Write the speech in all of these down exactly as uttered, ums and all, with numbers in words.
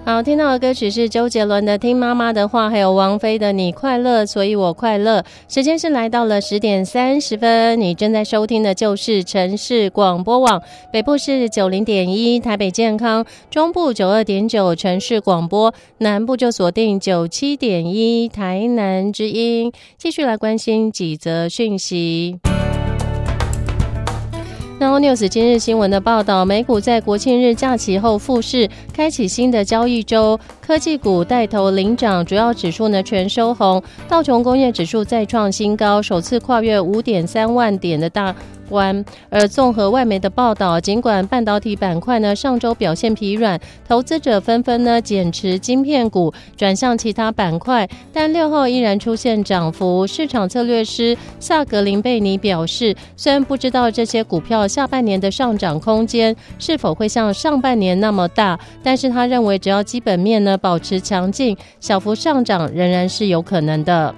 好，听到的歌曲是周杰伦的《听妈妈的话》，还有王菲的《你快乐所以我快乐》。时间是来到了十点三十分，你正在收听的就是城市广播网，北部是九零点一台北健康，中部九二点九城市广播，南部就锁定九七点一台南之音。继续来关心几则讯息。Now News 今日新闻的报道，美股在国庆日假期后复市，开启新的交易周，科技股带头领涨，主要指数呢全收红，道琼工业指数再创新高，首次跨越 五点三万点的大关。而综合外媒的报道，尽管半导体板块呢上周表现疲软，投资者纷纷呢减持晶片股，转向其他板块，但六号依然出现涨幅。市场策略师萨格林贝尼表示，虽然不知道这些股票下半年的上涨空间是否会像上半年那么大，但是他认为只要基本面呢保持强劲，小幅上涨仍然是有可能的。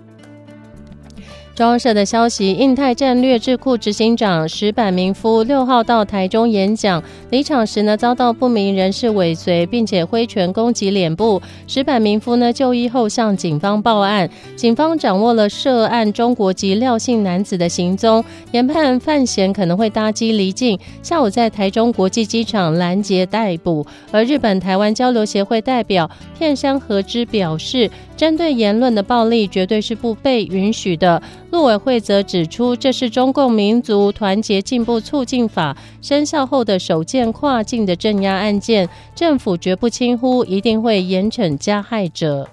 中央社的消息，印太战略智库执行长石坂明夫六号到台中演讲，离场时呢遭到不明人士尾随，并且挥拳攻击脸部。石坂明夫呢就医后向警方报案，警方掌握了涉案中国籍廖姓男子的行踪，研判犯嫌可能会搭机离境，下午在台中国际机场拦截逮捕。而日本台湾交流协会代表片山和之表示，针对言论的暴力绝对是不被允许的。陆委会则指出，这是中共民族团结进步促进法生效后的首件跨境的镇压案件，政府绝不轻忽，一定会严惩加害者。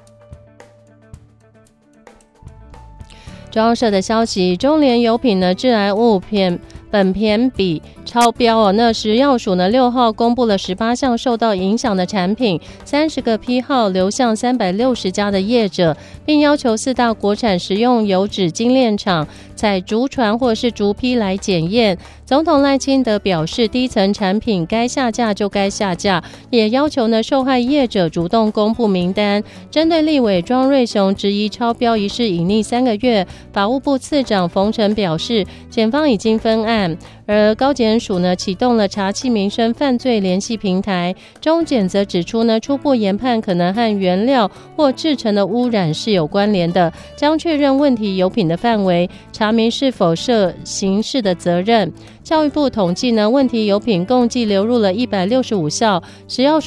中央社的消息，中联油品呢致癌物片苯片比超标哦，那食药署呢六号公布了十八项受到影响的产品，三十个批号流向三百六十家的业者，并要求四大国产食用油脂精炼厂采逐传或是逐批来检验。总统赖清德表示，低层产品该下架就该下架，也要求呢受害业者主动公布名单。针对立委庄瑞雄质疑超标一事隐匿三个月，法务部次长冯程表示，检方已经分案。而高检署呢启动了查缉民生犯罪联系平台，中检则指出呢初步研判可能和原料或制成的污染是有关联的，将确认问题油品的范围，查明是否涉刑事的责任。教育部统计呢，问题油品共计流入了一百六十五校，食药